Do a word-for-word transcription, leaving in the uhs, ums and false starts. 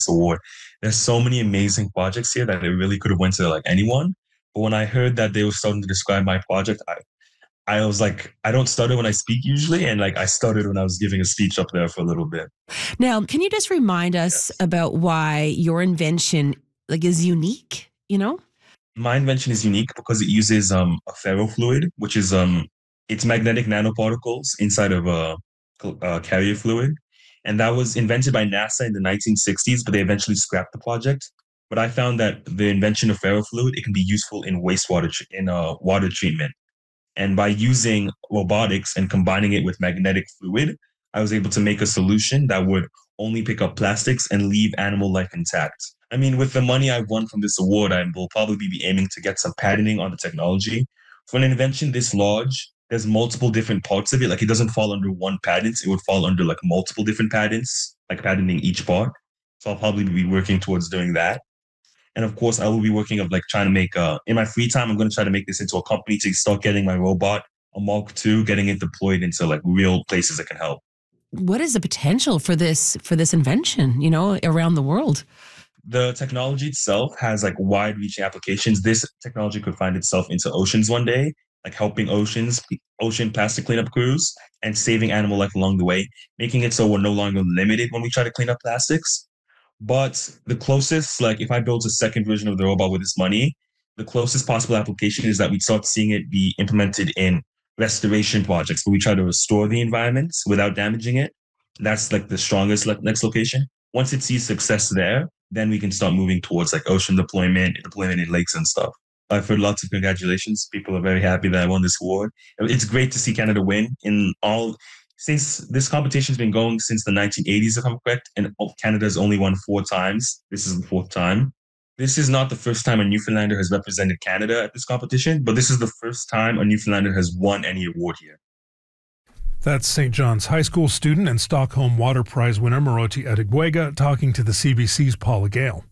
award. There's so many amazing projects here that it really could have went to like anyone. But when I heard that they were starting to describe my project, I, I was like, I don't stutter when I speak usually. And like I stuttered when I was giving a speech up there for a little bit. Now, can you just remind us Yes. about why your invention like is unique, you know? My invention is unique because it uses um, a ferrofluid, which is um, it's magnetic nanoparticles inside of a, a carrier fluid. And that was invented by NASA in the nineteen sixties, but they eventually scrapped the project. But I found that the invention of ferrofluid, it can be useful in wastewater, tr- in uh, water treatment. And by using robotics and combining it with magnetic fluid, I was able to make a solution that would only pick up plastics and leave animal life intact. I mean, with the money I've won from this award, I will probably be aiming to get some patenting on the technology. For an invention this large, there's multiple different parts of it. Like it doesn't fall under one patent. It would fall under like multiple different patents, like patenting each part. So I'll probably be working towards doing that. And of course, I will be working of like trying to make uh in my free time, I'm going to try to make this into a company to start getting my robot, a Mark two, getting it deployed into like real places that can help. What is the potential for this for this invention, you know, around the world? The technology itself has like wide reaching applications. This technology could find itself into oceans one day, like helping oceans, ocean plastic cleanup crews, and saving animal life along the way, making it so we're no longer limited when we try to clean up plastics. But the closest, like if I build a second version of the robot with this money, the closest possible application is that we start seeing it be implemented in restoration projects where we try to restore the environment without damaging it. That's like the strongest like, next location. Once it sees success there, then we can start moving towards like ocean deployment, deployment in lakes and stuff. I've heard lots of congratulations. People are very happy that I won this award. It's great to see Canada win in all since this competition's been going since the nineteen eighties, if I'm correct, and Canada's only won four times. This is the fourth time. This is not the first time a Newfoundlander has represented Canada at this competition, but this is the first time a Newfoundlander has won any award here. That's Saint John's High School student and Stockholm Water Prize winner Maroti Adegwega talking to the C B C's Paula Gale.